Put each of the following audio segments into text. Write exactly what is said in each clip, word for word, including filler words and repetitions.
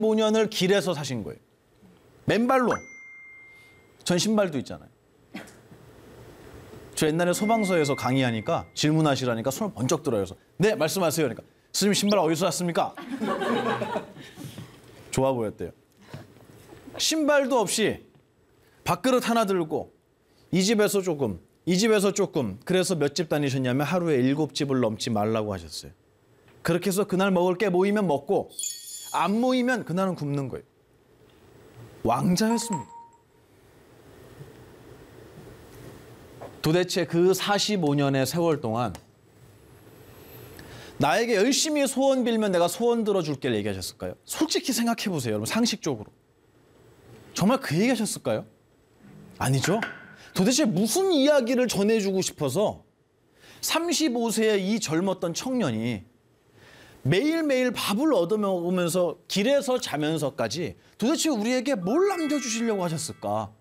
오 년을 길에서 사신 거예요. 맨발로. 전 신발도 있잖아요. 저 옛날에 소방서에서 강의하니까 질문하시라니까 손을 번쩍 들어요. 그래서 네, 말씀하세요. 그러니까 스님 신발 어디서 샀습니까? 좋아 보였대요. 신발도 없이 밥그릇 하나 들고 이 집에서 조금, 이 집에서 조금, 그래서 몇 집 다니셨냐면 하루에 일곱 집을 넘지 말라고 하셨어요. 그렇게 해서 그날 먹을 게 모이면 먹고 안 모이면 그날은 굶는 거예요. 왕자였습니다. 도대체 그 사십오 년의 세월 동안 나에게 열심히 소원 빌면 내가 소원 들어줄게 얘기하셨을까요? 솔직히 생각해 보세요, 여러분. 상식적으로. 정말 그 얘기하셨을까요? 아니죠. 도대체 무슨 이야기를 전해주고 싶어서 삼십오 세의 이 젊었던 청년이 매일매일 밥을 얻어먹으면서 길에서 자면서까지 도대체 우리에게 뭘 남겨주시려고 하셨을까?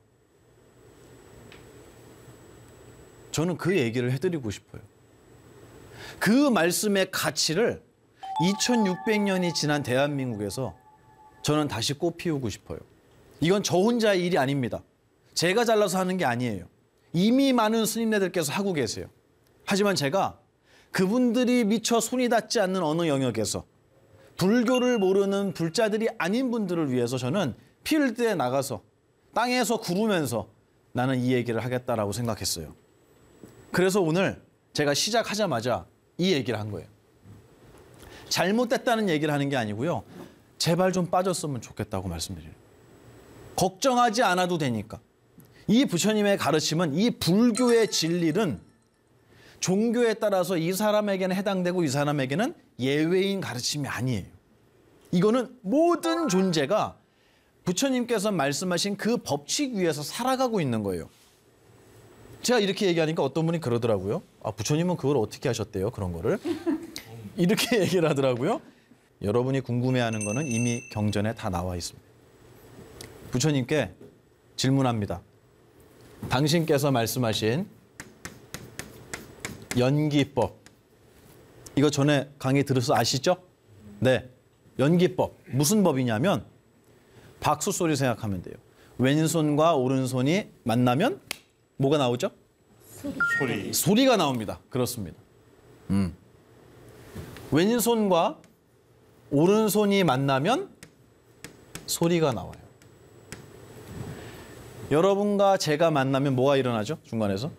저는 그 얘기를 해드리고 싶어요. 그 말씀의 가치를 이천육백 년이 지난 대한민국에서 저는 다시 꽃피우고 싶어요. 이건 저 혼자의 일이 아닙니다. 제가 잘라서 하는 게 아니에요. 이미 많은 스님네들께서 하고 계세요. 하지만 제가 그분들이 미처 손이 닿지 않는 어느 영역에서 불교를 모르는 불자들이 아닌 분들을 위해서 저는 필드에 나가서 땅에서 구르면서 나는 이 얘기를 하겠다라고 생각했어요. 그래서 오늘 제가 시작하자마자 이 얘기를 한 거예요. 잘못됐다는 얘기를 하는 게 아니고요. 제발 좀 빠졌으면 좋겠다고 말씀드려요. 걱정하지 않아도 되니까. 이 부처님의 가르침은, 이 불교의 진리는 종교에 따라서 이 사람에게는 해당되고 이 사람에게는 예외인 가르침이 아니에요. 이거는 모든 존재가 부처님께서 말씀하신 그 법칙 위에서 살아가고 있는 거예요. 제가 이렇게 얘기하니까 어떤 분이 그러더라고요. 아, 부처님은 그걸 어떻게 하셨대요? 그런 거를. 이렇게 얘기를 하더라고요. 여러분이 궁금해하는 거는 이미 경전에 다 나와 있습니다. 부처님께 질문합니다. 당신께서 말씀하신 연기법, 이거 전에 강의 들어서 아시죠? 네, 연기법. 무슨 법이냐면 박수 소리 생각하면 돼요. 왼손과 오른손이 만나면 뭐가 나오죠? 소리. 소리가 나옵니다. 그렇습니다. 음. 왼손과 오른손이 만나면 소리가 나와요. 여러분과 제가 만나면 뭐가 일어나죠? 중간에서?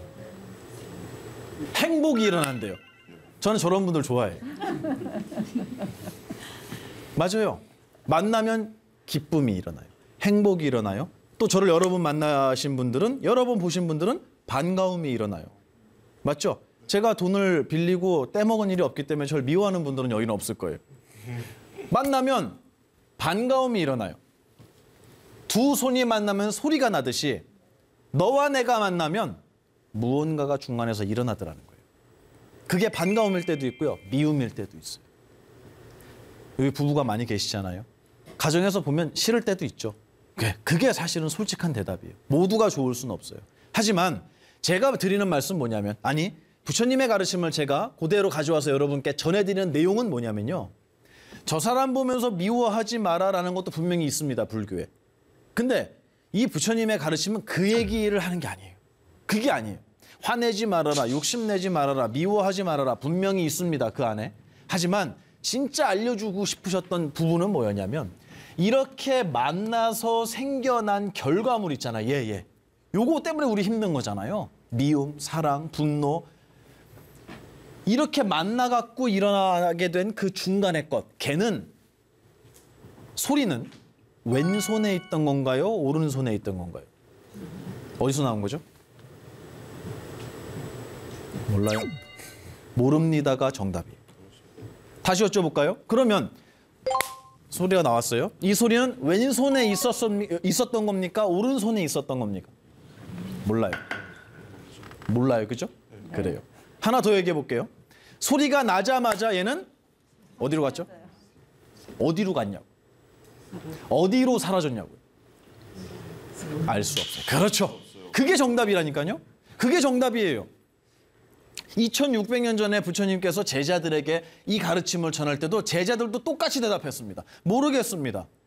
행복이 일어난대요. 저는 저런 분들 좋아해요. 맞아요. 만나면 기쁨이 일어나요. 행복이 일어나요. 또 저를 여러 번 만나신 분들은, 여러 번 보신 분들은 반가움이 일어나요. 맞죠? 제가 돈을 빌리고 떼먹은 일이 없기 때문에 저를 미워하는 분들은 여기는 없을 거예요. 만나면 반가움이 일어나요. 두 손이 만나면 소리가 나듯이 너와 내가 만나면 무언가가 중간에서 일어나더라는 거예요. 그게 반가움일 때도 있고요. 미움일 때도 있어요. 여기 부부가 많이 계시잖아요. 가정에서 보면 싫을 때도 있죠. 그게 사실은 솔직한 대답이에요. 모두가 좋을 수는 없어요. 하지만 제가 드리는 말씀 뭐냐면, 아니 부처님의 가르침을 제가 그대로 가져와서 여러분께 전해드리는 내용은 뭐냐면요. 저 사람 보면서 미워하지 마라라는 것도 분명히 있습니다. 불교에. 근데 이 부처님의 가르침은 그 얘기를 하는 게 아니에요. 그게 아니에요. 화내지 말아라, 욕심내지 말아라, 미워하지 말아라 분명히 있습니다. 그 안에. 하지만 진짜 알려주고 싶으셨던 부분은 뭐였냐면, 이렇게 만나서 생겨난 결과물 있잖아요. 예, 예. 요거 때문에 우리 힘든 거잖아요. 미움, 사랑, 분노. 이렇게 만나갖고 일어나게 된 그 중간의 것. 걔는, 소리는 왼손에 있던 건가요? 오른손에 있던 건가요? 어디서 나온 거죠? 몰라요? 모릅니다가 정답이에요. 다시 여쭤볼까요? 그러면 소리가 나왔어요. 이 소리는 왼손에 있었, 있었던 겁니까? 오른손에 있었던 겁니까? 몰라요. 몰라요. 그죠? 그래요. 하나 더 얘기해 볼게요. 소리가 나자마자 얘는 어디로 갔죠? 어디로 갔냐고. 어디로 사라졌냐고요. 알 수 없어요. 그렇죠. 그게 정답이라니까요. 그게 정답이에요. 이천육백 년 전에 부처님께서 제자들에게 이 가르침을 전할 때도 제자들도 똑같이 대답했습니다. 모르겠습니다.